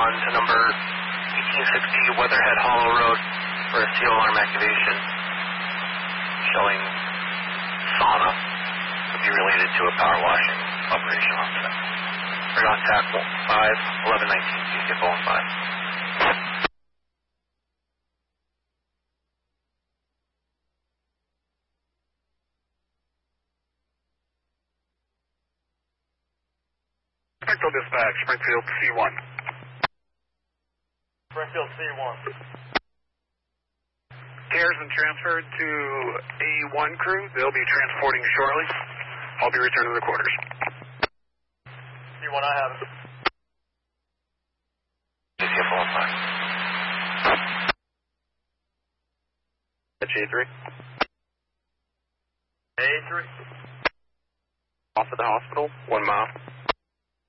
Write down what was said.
respond to number 1860 Weatherhead Hollow Road for a seal alarm activation showing sauna would be related to a power washing operation on site. Right on tap 5-1119, please get phone 5. Springfield Dispatch, Springfield C1. Springfield C1. Care's been transferred to A1 crew. They'll be transporting shortly. I'll be returning to the quarters. C1, I have it. Please get phone 5. A3. A3. Off of the hospital, 1 mile.